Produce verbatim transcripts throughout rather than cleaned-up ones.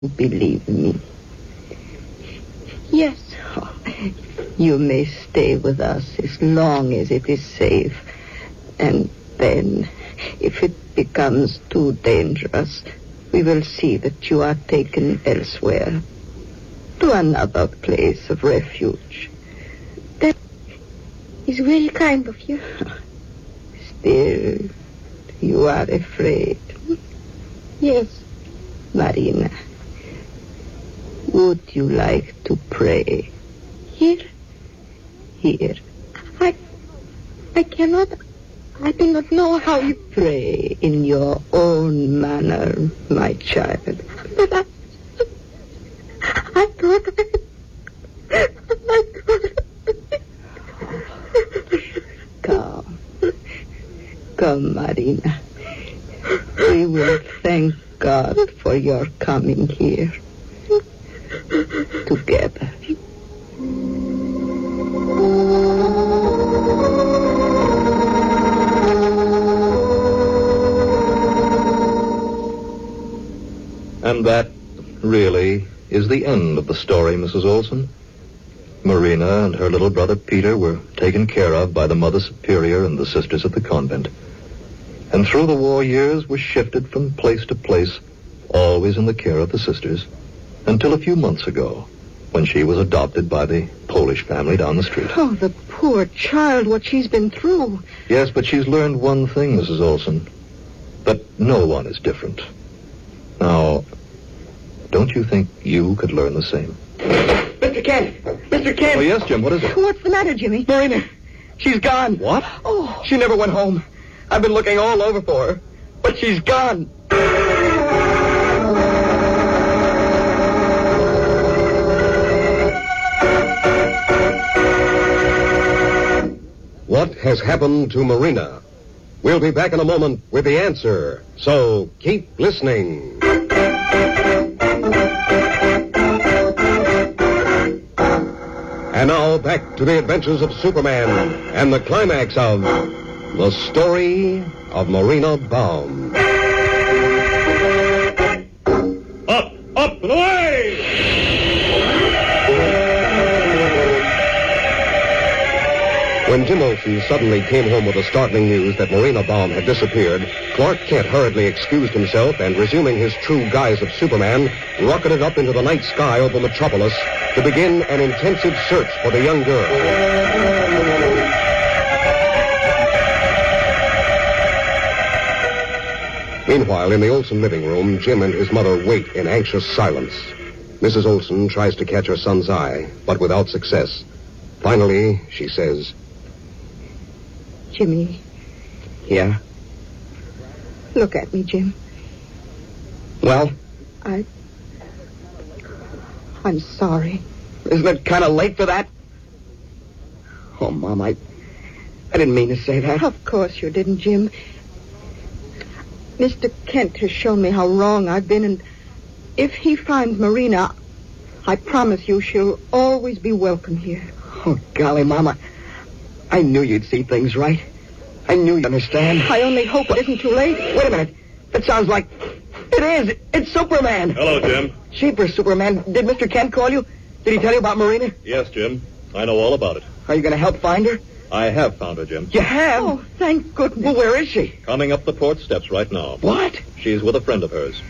Believe me. Yes. Oh, you may stay with us as long as it is safe. And then, if it becomes too dangerous, we will see that you are taken elsewhere. To another place of refuge. That is very kind of you. Still, you are afraid. Yes. Marina, would you like to pray? Here? Here. I... I cannot... I do not know how you... Pray in your own manner, my child. But I... I thought I... I thought... Come. Come, Marina. We will thank God for your coming here. Together. And that, really, is the end of the story, Missus Olson. Marina and her little brother Peter were taken care of by the Mother Superior and the sisters at the convent. And through the war years were shifted from place to place, always in the care of the sisters, until a few months ago, when she was adopted by the Polish family down the street. Oh, the poor child, what she's been through. Yes, but she's learned one thing, Missus Olson, that no one is different. Now, don't you think you could learn the same? Mister Kent! Mister Kent! Oh, yes, Jim, what is it? What's the matter, Jimmy? Marina, she's gone. What? Oh, She never went home. I've been looking all over for her, but she's gone. What has happened to Marina? We'll be back in a moment with the answer, so keep listening. And now back to the adventures of Superman and the climax of The Story of Marina Baum. Up, up, and away! When Jim Olsen suddenly came home with the startling news that Marina Baum had disappeared, Clark Kent hurriedly excused himself and, resuming his true guise of Superman, rocketed up into the night sky over Metropolis to begin an intensive search for the young girl. Meanwhile, in the Olsen living room, Jim and his mother wait in anxious silence. Missus Olsen tries to catch her son's eye, but without success. Finally, she says, Jimmy, Yeah? look at me, Jim. Well, I... I'm sorry. isn't it kind of late for that? Oh, Mom, I... I didn't mean to say that. Of course you didn't, Jim. Mister Kent has shown me how wrong I've been, and if he finds Marina, I promise you she'll always be welcome here. Oh, golly, Mama. I knew you'd see things right. I knew you'd understand. I only hope it isn't too late. Wait a minute. That sounds like... It is. It's Superman. Hello, Jim. Jeepers, Superman. Did Mister Kent call you? Did he tell you about Marina? Yes, Jim. I know all about it. Are you going to help find her? I have found her, Jim. You have? Oh, thank goodness. Well, where is she? Coming up the porch steps right now. What? She's with a friend of hers.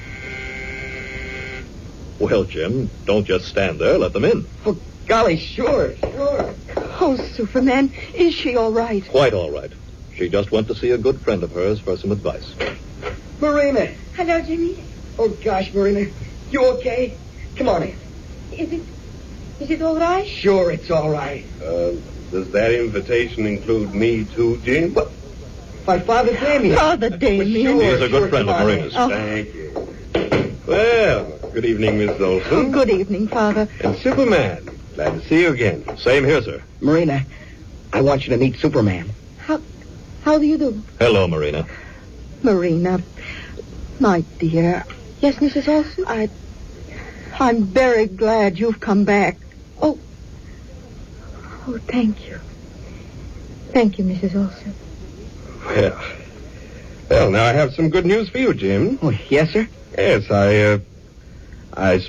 Well, Jim, don't just stand there. Let them in. Oh, golly, sure, sure. Oh, Superman, is she all right? Quite all right. She just went to see a good friend of hers for some advice. Marina. Hello, Jimmy. Oh, gosh, Marina. You okay? Come on in. Is it... Is it all right? Sure, it's all right. Uh, does that invitation include me, too, Jim? What? My Father Damien. Father Damien. Sure, He's a good sure, friend come of on Marina's. in. Oh. Thank you. Well, good evening, Miss Oh, Olson. good evening, Father. And Superman. Glad to see you again. Same here, sir. Marina, I want you to meet Superman. How... How do you do? Hello, Marina. Marina, my dear, Yes, Missus Olsen? I... I'm very glad you've come back. Oh. Oh, thank you. Thank you, Missus Olsen. Well, well, now I have some good news for you, Jim. Oh, yes, sir? Yes, I, uh, I